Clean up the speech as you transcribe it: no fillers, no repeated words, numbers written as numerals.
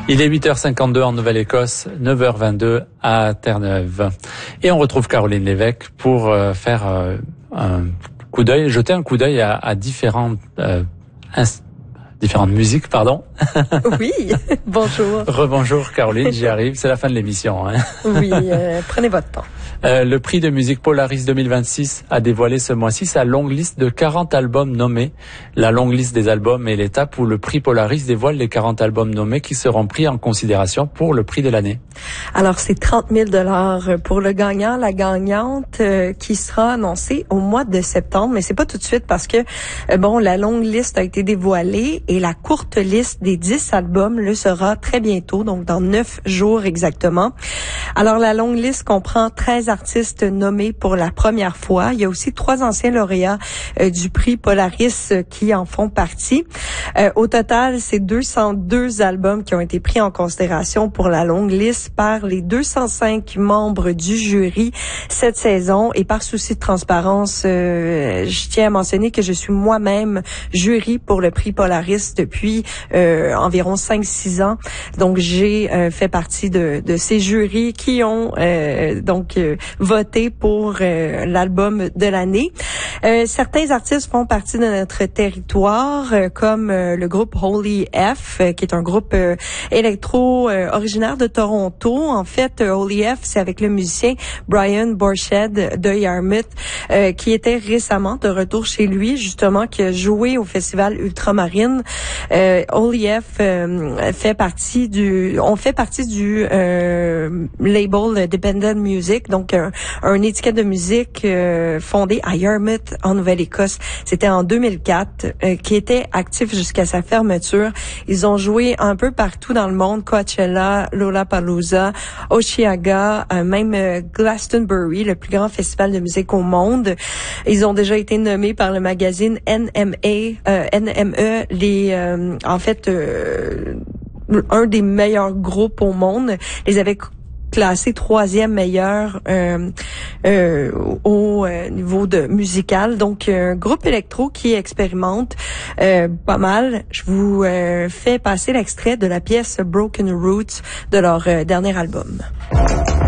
Il est 8h52 en Nouvelle-Écosse, 9h22 à Terre-Neuve. Et on retrouve Caroline Lévesque pour faire un coup d'œil, jeter un coup d'œil à différentes musiques, pardon. Oui, bonjour. Rebonjour Caroline, j'y arrive, c'est la fin de l'émission. Hein. Oui, prenez votre temps. Le prix de musique Polaris 2026 a dévoilé ce mois-ci sa longue liste de 40 albums nommés. La longue liste des albums est l'étape où le prix Polaris dévoile les 40 albums nommés qui seront pris en considération pour le prix de l'année. Alors, c'est 30 000 $ pour le gagnant, la gagnante, qui sera annoncée au mois de septembre, mais c'est pas tout de suite parce que, la longue liste a été dévoilée et la courte liste des 10 albums le sera très bientôt, donc dans 9 jours exactement. Alors, la longue liste comprend 13 artistes nommés pour la première fois. Il y a aussi 3 anciens lauréats du prix Polaris qui en font partie. Au total, c'est 202 albums qui ont été pris en considération pour la longue liste par les 205 membres du jury cette saison. Et par souci de transparence, je tiens à mentionner que je suis moi-même jury pour le prix Polaris depuis environ 5-6 ans. Donc, j'ai fait partie de ces jurys qui ont voté pour l'album de l'année. Certains artistes font partie de notre territoire, comme le groupe Holy F, qui est un groupe électro originaire de Toronto. En fait, Holy F, c'est avec le musicien Brian Borshed de Yarmouth, qui était récemment de retour chez lui, justement, qui a joué au festival Ultramarine. Holy F fait partie du label Dependent Music, donc un étiquette de musique fondé à Yarmouth en Nouvelle-Écosse. C'était en 2004, qui était actif jusqu'à sa fermeture. Ils ont joué un peu partout dans le monde, Coachella, Lollapalooza, Osheaga, même Glastonbury, le plus grand festival de musique au monde. Ils ont déjà été nommés par le magazine NME, un des meilleurs groupes au monde. Les avait classé 3e meilleur au niveau de musical. Donc, un groupe électro qui expérimente pas mal. Je vous fais passer l'extrait de la pièce Broken Roots de leur dernier album.